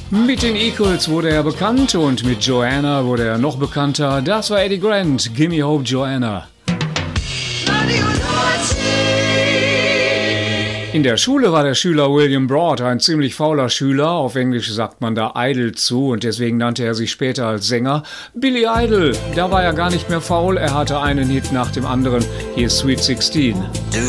Mit den Eagles wurde er bekannt und mit Joanna wurde er noch bekannter. Das war Eddie Grant, Gimme Hope Joanna. In der Schule war der Schüler William Broad ein ziemlich fauler Schüler, auf Englisch sagt man da idle zu und deswegen nannte er sich später als Sänger Billy Idol. Da war er gar nicht mehr faul, er hatte einen Hit nach dem anderen, hier ist Sweet 16.